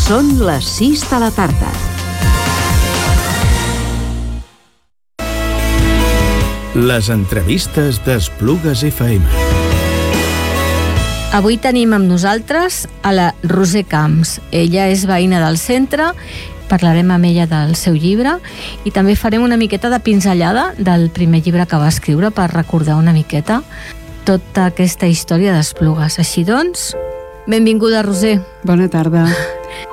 Són les 6 de la tarda. Les entrevistes d'Esplugues FM. Avui tenim amb nosaltres a la Roser Camps. Ella és veïna del centre, parlarem amb ella del seu llibre i també farem una miqueta de pinzellada del primer llibre que va escriure per recordar una miqueta tota aquesta història d'Esplugues. Així doncs, benvinguda, Roser. Bona tarda.